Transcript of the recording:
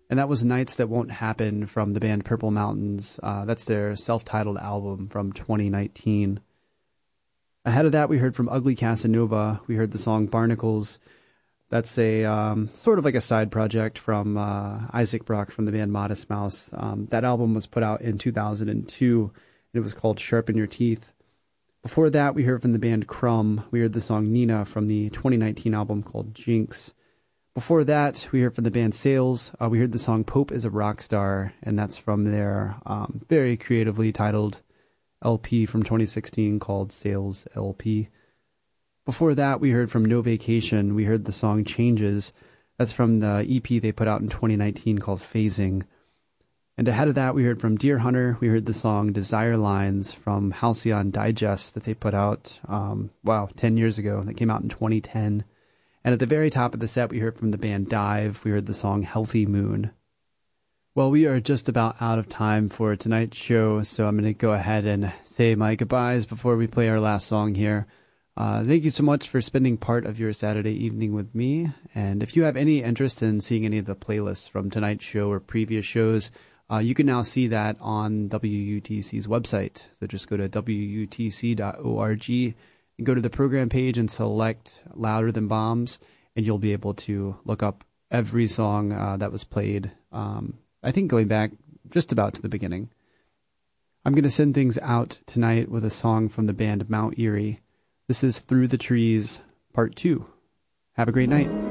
And that was Nights That Won't Happen from the band Purple Mountains. That's their self-titled album from 2019. Ahead of that, we heard from Ugly Casanova. We heard the song Barnacles. That's a sort of like a side project from Isaac Brock from the band Modest Mouse. That album was put out in 2002, and it was called Sharpen Your Teeth. Before that, we heard from the band Crumb. We heard the song Nina from the 2019 album called Jinx. Before that, we heard from the band Sales. We heard the song Pope is a Rock Star, and that's from their very creatively titled LP from 2016 called Sales LP. Before that, we heard from No Vacation. We heard the song Changes. That's from the EP they put out in 2019 called Phasing. And ahead of that, we heard from Deer Hunter. We heard the song Desire Lines from Halcyon Digest that they put out, 10 years ago. That came out in 2010. And at the very top of the set, we heard from the band Dive. We heard the song Healthy Moon. Well, we are just about out of time for tonight's show, so I'm going to go ahead and say my goodbyes before we play our last song here. Thank you so much for spending part of your Saturday evening with me. And if you have any interest in seeing any of the playlists from tonight's show or previous shows, you can now see that on WUTC's website. So just go to WUTC.org and go to the program page and select Louder Than Bombs, and you'll be able to look up every song that was played, I think going back just about to the beginning. I'm going to send things out tonight with a song from the band Mount Eerie. This is Through the Trees, Part 2. Have a great night.